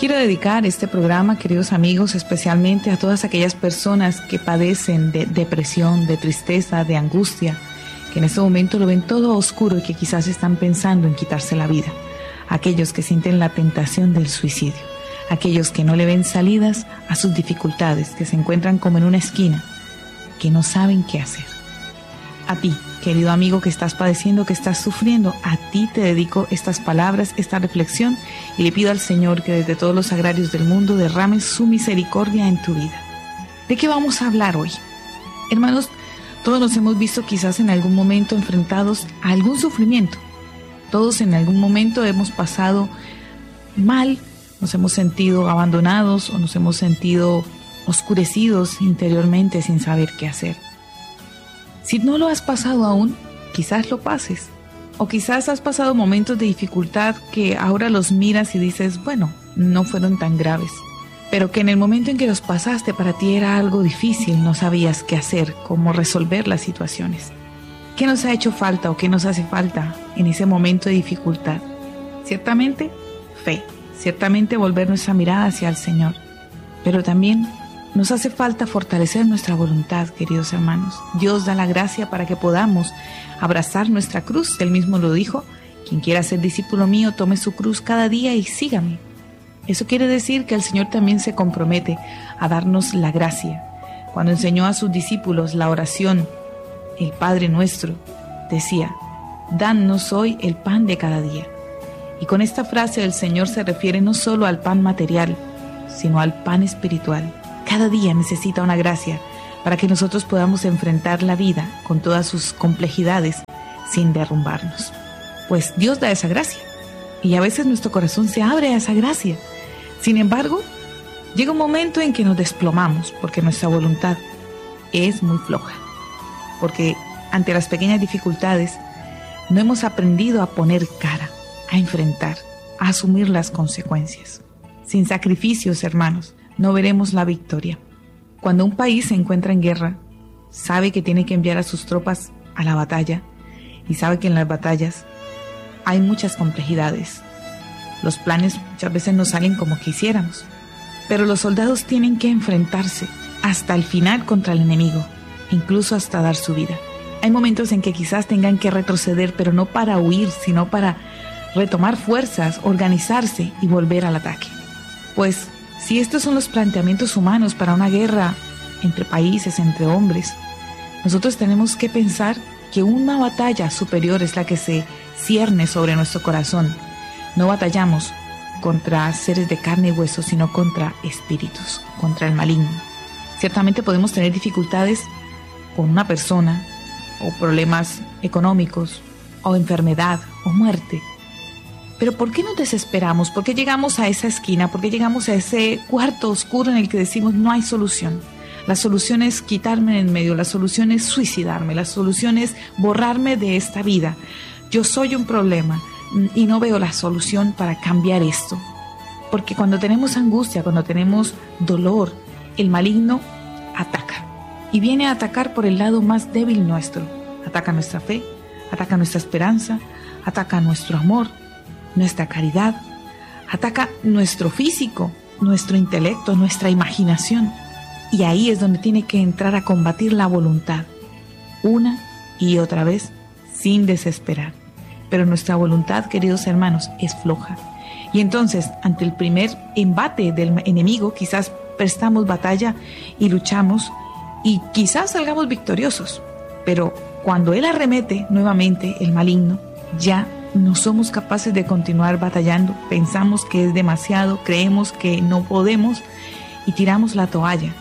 Quiero dedicar este programa, queridos amigos, especialmente a todas aquellas personas que padecen de depresión, de tristeza, de angustia, que en este momento lo ven todo oscuro y que quizás están pensando en quitarse la vida. Aquellos que sienten la tentación del suicidio. Aquellos que no le ven salidas a sus dificultades, que se encuentran como en una esquina, que no saben qué hacer. A ti, querido amigo que estás padeciendo, que estás sufriendo, a ti te dedico estas palabras, esta reflexión, y le pido al Señor que desde todos los sagrarios del mundo derrame su misericordia en tu vida. ¿De qué vamos a hablar hoy? Hermanos, todos nos hemos visto quizás en algún momento enfrentados a algún sufrimiento. Todos en algún momento hemos pasado mal, nos hemos sentido abandonados o nos hemos sentido oscurecidos interiormente sin saber qué hacer. Si no lo has pasado aún, quizás lo pases. O quizás has pasado momentos de dificultad que ahora los miras y dices, bueno, no fueron tan graves. Pero que en el momento en que los pasaste para ti era algo difícil, no sabías qué hacer, cómo resolver las situaciones. ¿Qué nos ha hecho falta o qué nos hace falta en ese momento de dificultad? Ciertamente, fe. Ciertamente volver nuestra mirada hacia el Señor. Pero también nos hace falta fortalecer nuestra voluntad, queridos hermanos. Dios da la gracia para que podamos abrazar nuestra cruz. Él mismo lo dijo: quien quiera ser discípulo mío, tome su cruz cada día y sígame. Eso quiere decir que el Señor también se compromete a darnos la gracia. Cuando enseñó a sus discípulos la oración, el Padre Nuestro, decía: danos hoy el pan de cada día. Y con esta frase el Señor se refiere no solo al pan material, sino al pan espiritual. Cada día necesita una gracia para que nosotros podamos enfrentar la vida con todas sus complejidades sin derrumbarnos. Pues Dios da esa gracia y a veces nuestro corazón se abre a esa gracia. Sin embargo, llega un momento en que nos desplomamos porque nuestra voluntad es muy floja. Porque ante las pequeñas dificultades no hemos aprendido a poner cara, a enfrentar, a asumir las consecuencias. Sin sacrificios, hermanos, no veremos la victoria. Cuando un país se encuentra en guerra, sabe que tiene que enviar a sus tropas a la batalla y sabe que en las batallas hay muchas complejidades. Los planes muchas veces no salen como quisiéramos, pero los soldados tienen que enfrentarse hasta el final contra el enemigo, incluso hasta dar su vida. Hay momentos en que quizás tengan que retroceder, pero no para huir, sino para retomar fuerzas, organizarse y volver al ataque. Pues si estos son los planteamientos humanos para una guerra entre países, entre hombres, nosotros tenemos que pensar que una batalla superior es la que se cierne sobre nuestro corazón. No batallamos contra seres de carne y hueso, sino contra espíritus, contra el maligno. Ciertamente podemos tener dificultades con una persona, o problemas económicos, o enfermedad, o muerte. Pero ¿por qué nos desesperamos? ¿Por qué llegamos a esa esquina? ¿Por qué llegamos a ese cuarto oscuro en el que decimos no hay solución? La solución es quitarme en medio, la solución es suicidarme, la solución es borrarme de esta vida. Yo soy un problema y no veo la solución para cambiar esto. Porque cuando tenemos angustia, cuando tenemos dolor, el maligno ataca. Y viene a atacar por el lado más débil nuestro. Ataca nuestra fe, ataca nuestra esperanza, ataca nuestro amor, nuestra caridad, ataca nuestro físico, nuestro intelecto, nuestra imaginación. Y ahí es donde tiene que entrar a combatir la voluntad, una y otra vez, sin desesperar. Pero nuestra voluntad, queridos hermanos, es floja. Y entonces, ante el primer embate del enemigo, quizás prestamos batalla y luchamos y quizás salgamos victoriosos. Pero cuando él arremete nuevamente, el maligno, ya no somos capaces de continuar batallando, pensamos que es demasiado, creemos que no podemos y tiramos la toalla.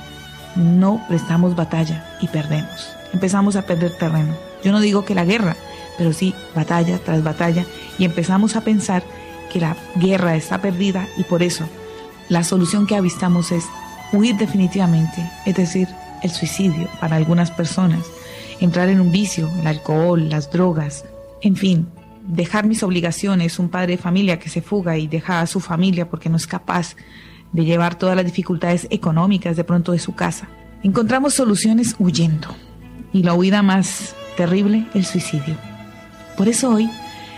No prestamos batalla y perdemos. Empezamos a perder terreno. Yo no digo que la guerra, pero sí batalla tras batalla y empezamos a pensar que la guerra está perdida y por eso la solución que avistamos es huir definitivamente, es decir, el suicidio para algunas personas, entrar en un vicio, el alcohol, las drogas, en fin, dejar mis obligaciones, un padre de familia que se fuga y deja a su familia porque no es capaz de llevar todas las dificultades económicas de pronto de su casa. Encontramos soluciones huyendo y la huida más terrible, el suicidio. Por eso hoy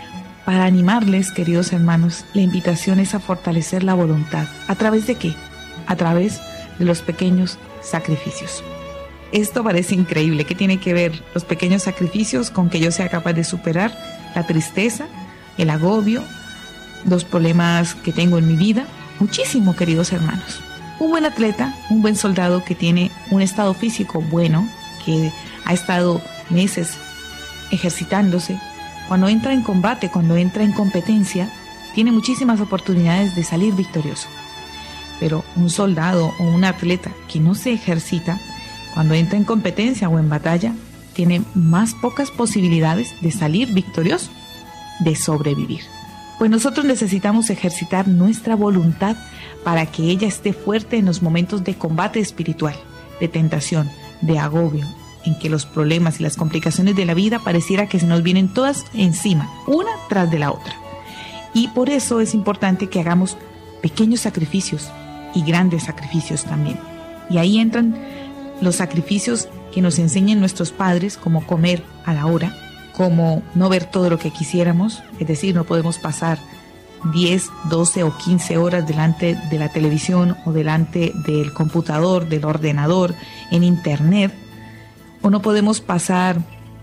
para animarles, queridos hermanos, la invitación es a fortalecer la voluntad. ¿A través de qué? A través de los pequeños sacrificios. Esto parece increíble. ¿Qué tiene que ver los pequeños sacrificios con que yo sea capaz de superar la tristeza, el agobio, los problemas que tengo en mi vida? Muchísimo, queridos hermanos. Un buen atleta, un buen soldado que tiene un estado físico bueno, que ha estado meses ejercitándose, cuando entra en combate, cuando entra en competencia, tiene muchísimas oportunidades de salir victorioso. Pero un soldado o un atleta que no se ejercita, cuando entra en competencia o en batalla, tiene más pocas posibilidades de salir victorioso, de sobrevivir. Pues nosotros necesitamos ejercitar nuestra voluntad para que ella esté fuerte en los momentos de combate espiritual, de tentación, de agobio, en que los problemas y las complicaciones de la vida pareciera que se nos vienen todas encima, una tras de la otra. Y por eso es importante que hagamos pequeños sacrificios y grandes sacrificios también. Y ahí entran los sacrificios que nos enseñan nuestros padres, como comer a la hora, como no ver todo lo que quisiéramos, es decir, no podemos pasar 10, 12 o 15 horas delante de la televisión o delante del computador, del ordenador, en internet, o no podemos pasar,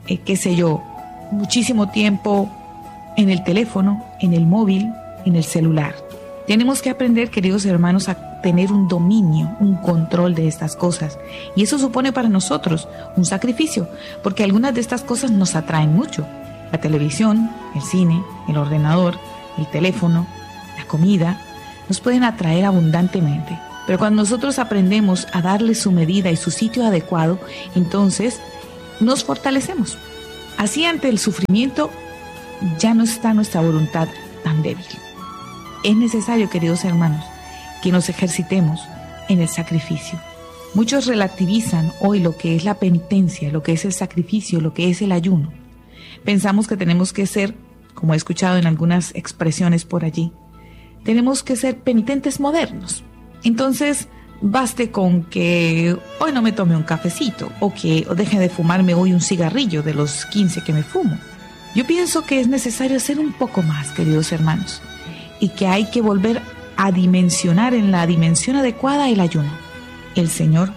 muchísimo tiempo en el teléfono, en el móvil, en el celular. Tenemos que aprender, queridos hermanos, a tener un dominio, un control de estas cosas. Y eso supone para nosotros un sacrificio, porque algunas de estas cosas nos atraen mucho. La televisión, el cine, el ordenador, el teléfono, la comida, nos pueden atraer abundantemente. Pero cuando nosotros aprendemos a darle su medida y su sitio adecuado, entonces nos fortalecemos. Así, ante el sufrimiento ya no está nuestra voluntad tan débil. Es necesario, queridos hermanos, que nos ejercitemos en el sacrificio. Muchos relativizan hoy lo que es la penitencia, lo que es el sacrificio, lo que es el ayuno. Pensamos que tenemos que ser, como he escuchado en algunas expresiones por allí, tenemos que ser penitentes modernos. Entonces, baste con que hoy no me tome un cafecito o que deje de fumarme hoy un cigarrillo de los 15 que me fumo. Yo pienso que es necesario hacer un poco más, queridos hermanos, y que hay que volver a dimensionar en la dimensión adecuada el ayuno. El Señor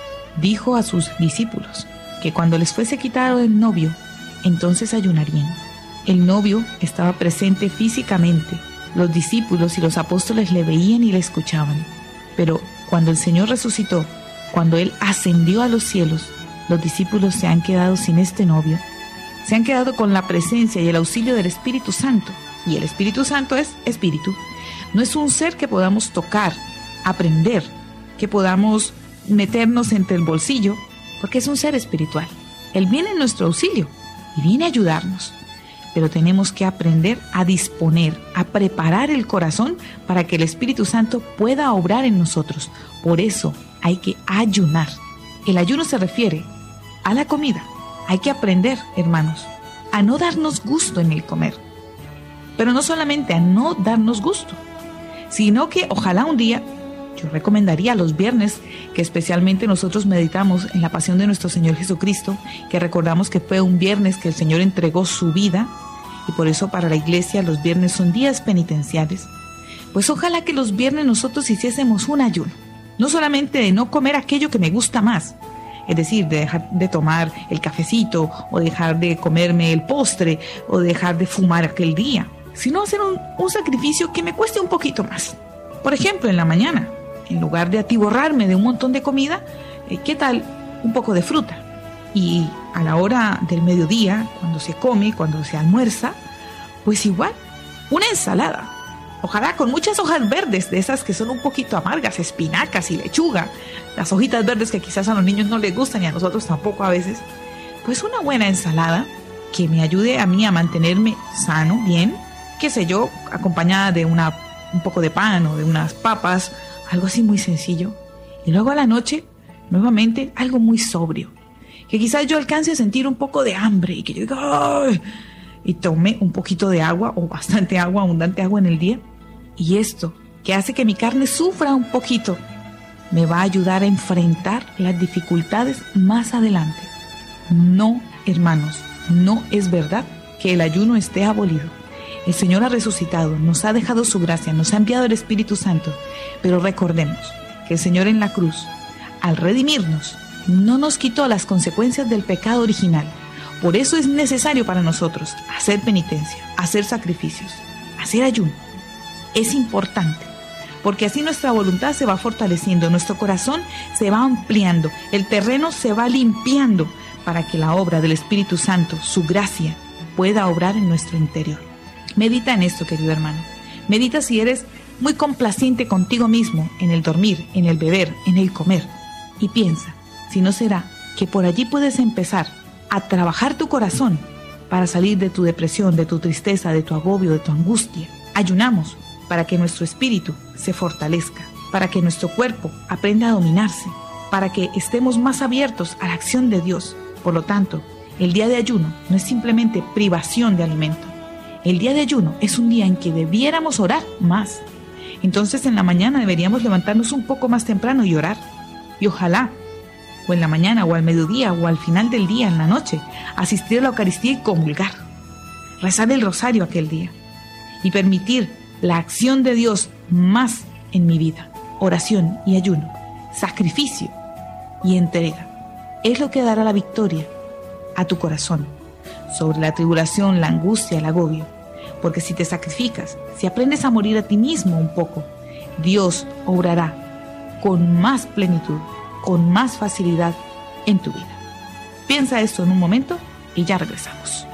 dijo a sus discípulos que cuando les fuese quitado el novio, entonces ayunarían. El novio estaba presente físicamente. Los discípulos y los apóstoles le veían y le escuchaban. Pero cuando el Señor resucitó, cuando Él ascendió a los cielos, los discípulos se han quedado sin este novio. Se han quedado con la presencia y el auxilio del Espíritu Santo. Y el Espíritu Santo es espíritu. No es un ser que podamos tocar, aprender, que podamos meternos entre el bolsillo, porque es un ser espiritual. Él viene en nuestro auxilio y viene a ayudarnos. Pero tenemos que aprender a disponer, a preparar el corazón para que el Espíritu Santo pueda obrar en nosotros. Por eso hay que ayunar. El ayuno se refiere a la comida. Hay que aprender, hermanos, a no darnos gusto en el comer. Pero no solamente a no darnos gusto, sino que ojalá un día, yo recomendaría los viernes, que especialmente nosotros meditamos en la pasión de nuestro Señor Jesucristo, que recordamos que fue un viernes que el Señor entregó su vida, y por eso para la iglesia los viernes son días penitenciales. Pues ojalá que los viernes nosotros hiciésemos un ayuno, no solamente de no comer aquello que me gusta más, es decir, de dejar de tomar el cafecito, o dejar de comerme el postre, o dejar de fumar aquel día, sino hacer un sacrificio que me cueste un poquito más. Por ejemplo, en la mañana, en lugar de atiborrarme de un montón de comida, ¿qué tal un poco de fruta? Y a la hora del mediodía, cuando se come, cuando se almuerza, pues igual, una ensalada. Ojalá con muchas hojas verdes, de esas que son un poquito amargas, espinacas y lechuga. Las hojitas verdes que quizás a los niños no les gustan y a nosotros tampoco a veces. Pues una buena ensalada que me ayude a mí a mantenerme sano, bien, qué sé yo, acompañada de un poco de pan o de unas papas, algo así muy sencillo. Y luego a la noche, nuevamente, algo muy sobrio, que quizás yo alcance a sentir un poco de hambre y que yo diga, ¡ay! Y tome un poquito de agua o bastante agua, abundante agua en el día. Y esto, que hace que mi carne sufra un poquito, me va a ayudar a enfrentar las dificultades más adelante. No, hermanos, no es verdad que el ayuno esté abolido. El Señor ha resucitado, nos ha dejado su gracia, nos ha enviado el Espíritu Santo, pero recordemos que el Señor en la cruz, al redimirnos, no nos quitó las consecuencias del pecado original. Por eso es necesario para nosotros hacer penitencia, hacer sacrificios, hacer ayuno. Es importante, porque así nuestra voluntad se va fortaleciendo, nuestro corazón se va ampliando, el terreno se va limpiando para que la obra del Espíritu Santo, su gracia, pueda obrar en nuestro interior. Medita en esto, querido hermano. Medita si eres muy complaciente contigo mismo en el dormir, en el beber, en el comer. Y piensa, si no será que por allí puedes empezar a trabajar tu corazón para salir de tu depresión, de tu tristeza, de tu agobio, de tu angustia. Ayunamos para que nuestro espíritu se fortalezca, para que nuestro cuerpo aprenda a dominarse, para que estemos más abiertos a la acción de Dios. Por lo tanto, el día de ayuno no es simplemente privación de alimento. El día de ayuno es un día en que debiéramos orar más. Entonces en la mañana deberíamos levantarnos un poco más temprano y orar. Y ojalá, o en la mañana, o al mediodía, o al final del día, en la noche, asistir a la Eucaristía y comulgar. Rezar el rosario aquel día. Y permitir la acción de Dios más en mi vida. Oración y ayuno, sacrificio y entrega. Es lo que dará la victoria a tu corazón sobre la tribulación, la angustia, el agobio. Porque si te sacrificas, si aprendes a morir a ti mismo un poco, Dios obrará con más plenitud, con más facilidad en tu vida. Piensa esto en un momento y ya regresamos.